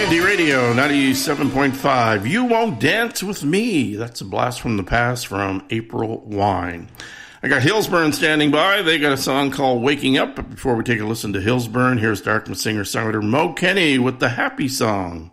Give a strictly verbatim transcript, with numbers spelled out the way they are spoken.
Radio ninety-seven point five. You Won't Dance With Me. That's a blast from the past from April Wine. I got Hillsburn standing by. They got a song called Waking Up. But before we take a listen to Hillsburn, here's Dartmouth singer-songwriter Mo Kenny with the Happy Song.